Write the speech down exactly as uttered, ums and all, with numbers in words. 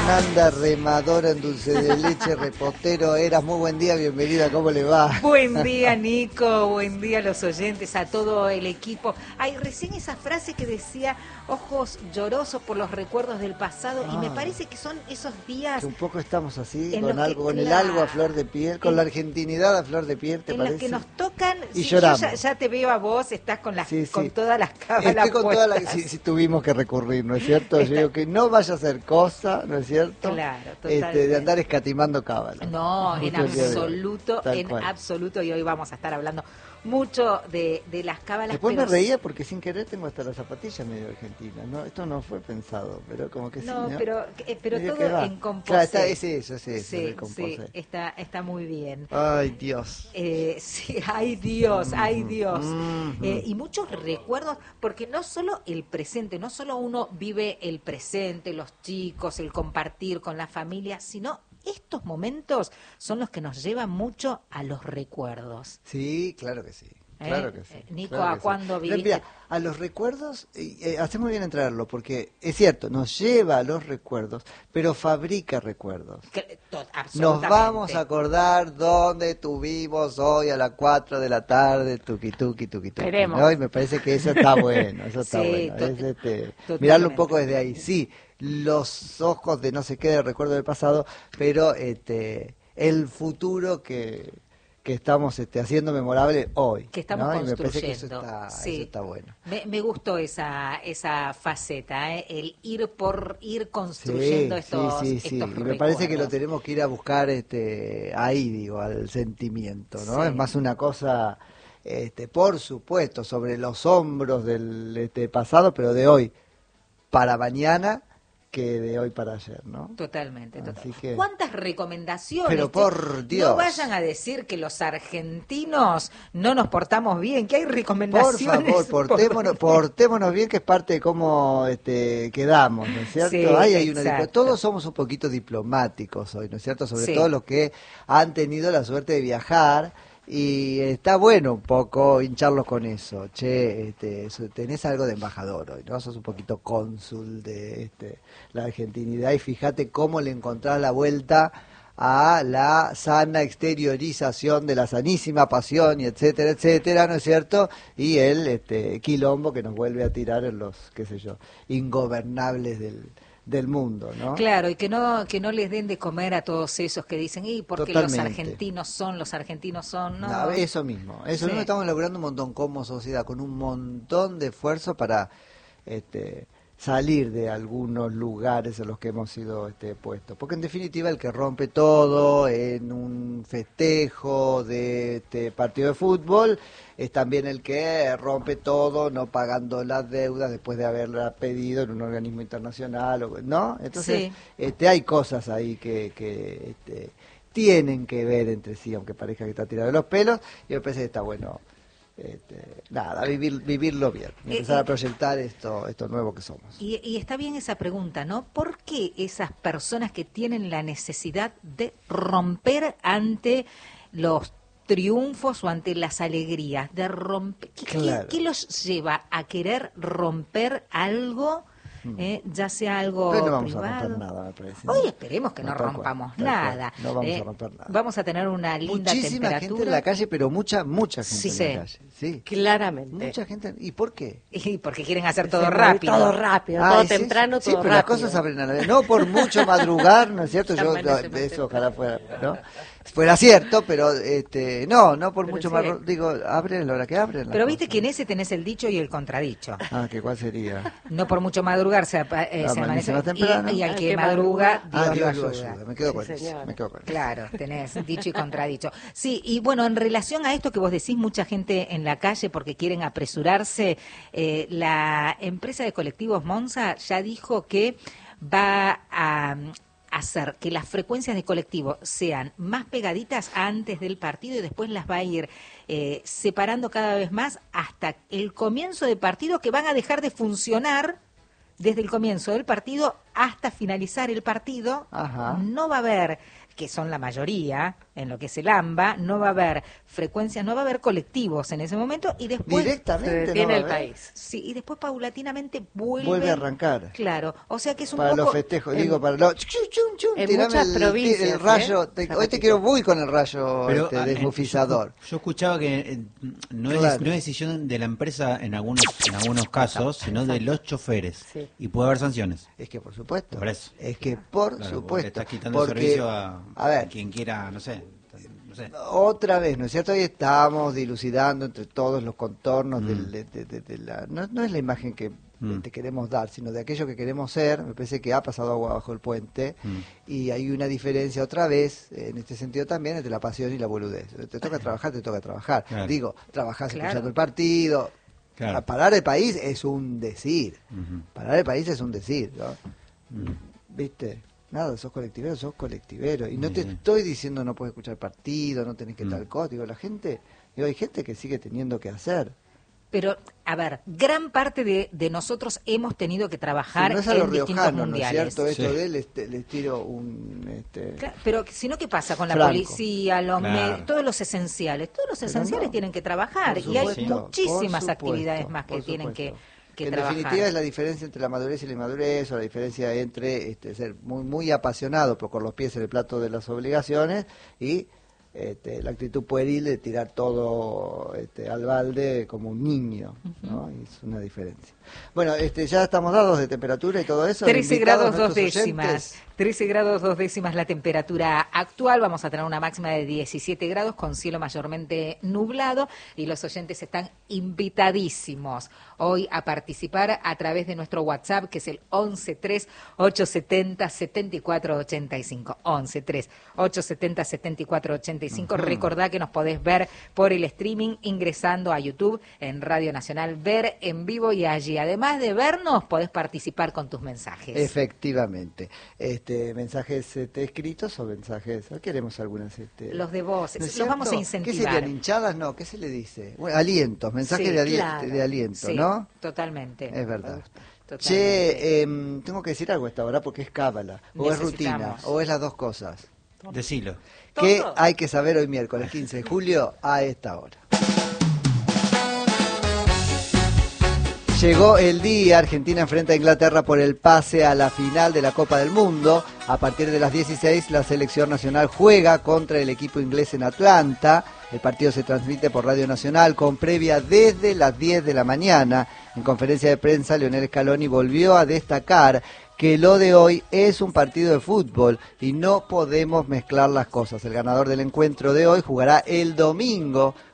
Fernanda, remadora en dulce de leche, repostero, Eras, muy buen día, bienvenida, ¿cómo le va? Buen día, Nico, buen día a los oyentes, a todo el equipo. Ay, recién esa frase que decía, ojos llorosos por los recuerdos del pasado, ah, y me parece que son esos días... Que un poco estamos así, con que, algo, con la, el algo a flor de piel, con en, la argentinidad a flor de piel, ¿te en parece? En los que nos tocan, y sí, lloramos. Yo ya, ya te veo a vos, estás con, las, sí, sí. con todas las cábalas Estoy con puestas. todas las... Si, si tuvimos que recurrir, ¿no es cierto? Está... Yo digo que no vaya a ser cosa, ¿no es cierto? Claro, este, de andar escatimando cábalas. No, en absoluto, en cual. absoluto, y hoy vamos a estar hablando mucho de, de las cábalas. Después pero... me reía porque sin querer tengo hasta las zapatillas medio argentinas, ¿no? Esto no fue pensado, pero como que no, sí, ¿no? pero, eh, pero todo en composé. Claro, está, es eso, es eso, sí, el composé. Sí, está, está muy bien. Ay, Dios. Eh, sí, ay, Dios, mm, ay, Dios. Mm, eh, y muchos recuerdos, porque no solo el presente, no solo uno vive el presente, los chicos, el compartir con la familia, sino estos momentos son los que nos llevan mucho a los recuerdos. Sí, claro que sí. Claro que sí. Eh, Nico, claro ¿a que cuándo sí. viviste? Mira, a los recuerdos, eh, hacemos bien en traerlo, porque es cierto, nos lleva a los recuerdos, pero fabrica recuerdos. Que, to, nos vamos a acordar dónde tuvimos hoy a las cuatro de la tarde, tuqui, tuqui, tuqui, tuqui. ¿No? Y me parece que eso está bueno, eso está sí, bueno. Es, este, mirarlo un poco desde ahí, sí, los ojos de no sé qué, de recuerdo del pasado, pero este, el futuro que... que estamos este, haciendo memorable hoy. Que estamos ¿no? construyendo. Y me parece que eso está, sí. eso está bueno. Me, me gustó esa esa faceta, ¿eh? El ir por ir construyendo sí, estos Sí, sí, sí. estos Y me recuerdos. parece que lo tenemos que ir a buscar este, ahí, digo, al sentimiento, ¿no? Sí. Es más una cosa, este, por supuesto, sobre los hombros del este, pasado, pero de hoy para mañana, que de hoy para ayer, ¿no? Totalmente, totalmente. Que... ¿Cuántas recomendaciones? Pero por Dios. No vayan a decir que los argentinos no nos portamos bien, que hay recomendaciones. Por favor, portémonos, portémonos bien, que es parte de cómo este, quedamos, ¿no es cierto? Sí, Ahí hay exacto. una, todos somos un poquito diplomáticos hoy, ¿no es cierto? Sobre sí. todo los que han tenido la suerte de viajar. Y está bueno un poco hincharlos con eso. Che, este, tenés algo de embajador hoy, ¿no? Sos un poquito cónsul de este, la argentinidad y fíjate cómo le encontrás la vuelta a la sana exteriorización de la sanísima pasión y etcétera, etcétera, ¿no es cierto? Y el este, quilombo que nos vuelve a tirar en los, qué sé yo, ingobernables del... del mundo, ¿no? Claro, y que no que no les den de comer a todos esos que dicen, y porque Totalmente. los argentinos son, los argentinos son, ¿no? no eso mismo, eso sí. mismo estamos logrando un montón como sociedad, con un montón de esfuerzo para este, salir de algunos lugares en los que hemos sido este, puestos, porque en definitiva el que rompe todo en un festejo de este partido de fútbol es también el que rompe todo no pagando las deudas después de haberla pedido en un organismo internacional, ¿no? Entonces, sí. este, hay cosas ahí que, que este, tienen que ver entre sí, aunque parezca que está tirado de los pelos, y me parece que está bueno. Este, nada, vivir, vivirlo bien, empezar eh, a proyectar esto, esto nuevo que somos. Y, y está bien esa pregunta, ¿no? ¿Por qué esas personas que tienen la necesidad de romper ante los triunfos o ante las alegrías, de romper, ¿qué, claro. ¿qué, qué los lleva a querer romper algo? Eh, ya sea algo Pero no vamos privado. a romper nada, me parece. Hoy esperemos que no, no rompamos cual, nada. Cual. No vamos eh, a romper nada. Vamos a tener una linda Muchísima temperatura. gente en la calle, pero mucha, mucha gente sí, en la calle. Sí, claramente. Mucha gente. ¿Y por qué? Y porque quieren hacer todo rápido. Todo rápido, ah, todo sí, temprano, sí, todo pero rápido. las cosas abren a la vez. No por mucho madrugar, ¿no es cierto? Yo, eso ojalá fuera, ¿no? Fuera cierto, pero este, no, no por pero mucho más, sí. digo, abren la hora que abren. Pero viste que en ese tenés el dicho y el contradicho. Ah, ¿que cuál sería? No por mucho madrugar se, eh, se amanece más temprano. Y, y al que, que madruga, Dios, ah, Dios lo ayuda. ayuda. Me quedo con sí, eso, me quedo con eso. Claro, tenés dicho y contradicho. Sí, y bueno, en relación a esto que vos decís, mucha gente en la calle porque quieren apresurarse, eh, la empresa de colectivos Monza ya dijo que va a hacer que las frecuencias de colectivo sean más pegaditas antes del partido y después las va a ir eh, separando cada vez más hasta el comienzo del partido, que van a dejar de funcionar desde el comienzo del partido hasta finalizar el partido. Ajá. No va a haber, que son la mayoría, en lo que es el AMBA, no va a haber frecuencias, no va a haber colectivos en ese momento y después directamente se detiene no va a el haber. país. Sí, y después paulatinamente vuelve, Vuelve a arrancar. Claro, o sea que es un Para poco los festejos, en- digo, para los... chum, chum, chum, en tirame muchas el, provincias, el rayo. ¿eh? te- Se hoy te repite. quiero muy con el rayo Pero, este, ah, desmufizador. Yo, yo escuchaba que eh, no, es, Claro. no es decisión de la empresa en algunos en algunos casos, sino de los choferes. Sí. Y puede haber sanciones. Es que por supuesto. Por eso. Es que por Claro, porque supuesto. estás quitando porque, servicio a, a ver, a quien quiera, no sé. No sé. otra vez, ¿no es cierto? Hoy estamos dilucidando entre todos los contornos Mm. del- de, de- de- de la... No, no es la imagen que Mm. te queremos dar, sino de aquello que queremos ser. Me parece que ha pasado agua bajo el puente Mm. y hay una diferencia otra vez, en este sentido también, entre la pasión y la boludez. Te toca trabajar, te toca trabajar. Claro. Digo, trabajás Claro. escuchando el partido. Claro. A parar el país es un decir. Ujú. Parar el país es un decir, ¿no? Mm. ¿Viste? Nada, sos colectivero, sos colectivero. Y no Sí, te sí. estoy diciendo no puedes escuchar partido, no tenés que Mm. tal código. La gente, digo, hay gente que sigue teniendo que hacer. Pero, a ver, gran parte de, de nosotros hemos tenido que trabajar Si no es a los en distintos riojanos, ¿no es mundiales. cierto? Esto Sí. de él, les, les tiro un... Este, Claro, pero si no, ¿qué pasa con la Franco. policía, los Claro. me- todos los esenciales? Todos los Pero esenciales no. tienen que trabajar Por y hay supuesto, muchísimas por actividades supuesto, más que por tienen que, supuesto. que en trabajar. definitiva es la diferencia entre la madurez y la inmadurez, o la diferencia entre este, ser muy muy apasionado pero con los pies en el plato de las obligaciones y este, la actitud pueril de tirar todo este, al balde como un niño, ¿no? Y es una diferencia. Bueno, este, ya estamos dados de temperatura y todo eso. trece invitados grados dos nuestros décimas. oyentes. trece grados dos décimas la temperatura actual. Vamos a tener una máxima de diecisiete grados con cielo mayormente nublado y los oyentes están invitadísimos hoy a participar a través de nuestro WhatsApp, que es el once tres ochocientos setenta setenta y cuatro ochenta y cinco. once tres ochocientos setenta setenta y cuatro ochenta y cinco. Recordá que nos podés ver por el streaming ingresando a YouTube en Radio Nacional, ver en vivo, y allí, además de vernos, podés participar con tus mensajes. Efectivamente. Este, mensajes este, escritos o mensajes... Queremos algunas... Este, Los de voz, ¿no es los vamos a cierto? incentivar. ¿Qué serían? ¿Hinchadas? No, ¿qué se le dice? Bueno, alientos, mensajes Sí, de, ali- claro. de aliento, Sí, ¿no? totalmente. Es verdad. Totalmente. Che, em, tengo que decir algo a esta hora porque es cábala, o es rutina, Necesitamos. o es las dos cosas. Decilo. ¿Qué Todo. hay que saber hoy miércoles quince de julio a esta hora? Llegó el día, Argentina enfrenta a Inglaterra por el pase a la final de la Copa del Mundo. A partir de las dieciséis, la selección nacional juega contra el equipo inglés en Atlanta. El partido se transmite por Radio Nacional con previa desde las diez de la mañana. En conferencia de prensa, Lionel Scaloni volvió a destacar que lo de hoy es un partido de fútbol y no podemos mezclar las cosas. El ganador del encuentro de hoy jugará el domingo